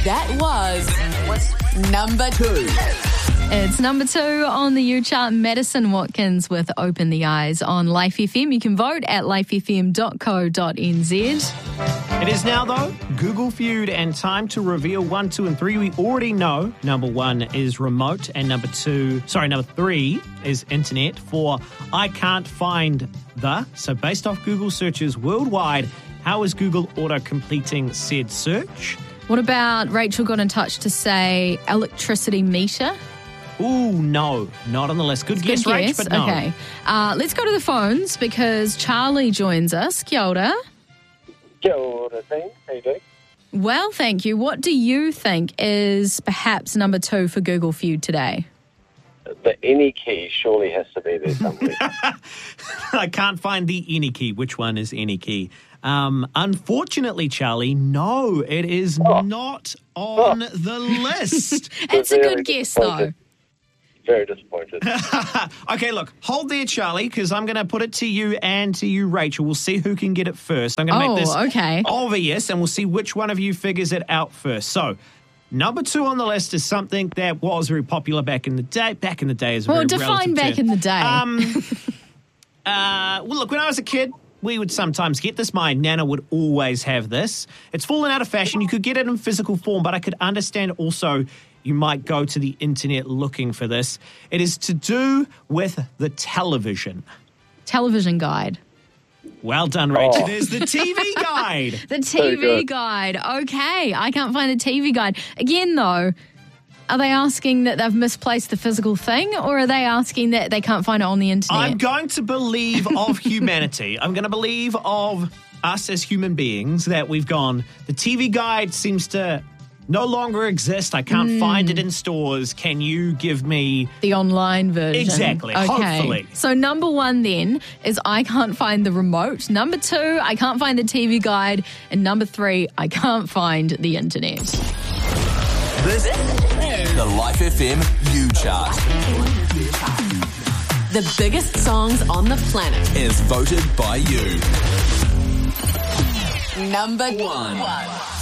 That was number 2. It's number 2 on the U chart. Madison Watkins with Open the Eyes on Life FM. You can vote at lifefm.co.nz. It is now, though, Google Feud, and time to reveal 1, 2, and 3. We already know number 1 is remote, and number 3 is internet for I can't find the. So based off Google searches worldwide, how is Google auto-completing said search? What about Rachel got in touch to say electricity meter? Ooh, no, not on the list. Good guess, Rach, but no. Okay. Let's go to the phones because Charlie joins us. Kia ora. Kia ora, team. How you doing? Well, thank you. What do you think is perhaps number 2 for Google Feud today? The any key surely has to be there somewhere. I can't find the any key. Which one is any key? Unfortunately, Charlie, no, it is not on the list. It's a good guess, though. Very disappointed. Okay, look, hold there, Charlie, because I'm going to put it to you and to you, Rachel. We'll see who can get it first. I'm going to make this obvious, and we'll see which one of you figures it out first. So, number 2 on the list is something that was very popular back in the day. Back in the day is a very define relative back term. in the day. Well, look, when I was a kid, we would sometimes get this. My nana would always have this. It's fallen out of fashion. You could get it in physical form, but I could understand also you might go to the internet looking for this. It is to do with the television. Television guide. Well done, Rachel. It is the TV guide. The TV guide. Okay, I can't find the TV guide. Again, though, are they asking that they've misplaced the physical thing, or are they asking that they can't find it on the internet? I'm going to believe of humanity. I'm going to believe of us as human beings that we've gone, the TV guide seems to no longer exist. I can't find it in stores. Can you give me the online version? Exactly. Okay. Hopefully. So number 1 then is I can't find the remote. Number 2, I can't find the TV guide. And number 3, I can't find the internet. This is the Life FM U Chart. The biggest songs on the planet Is voted by you. Number 1.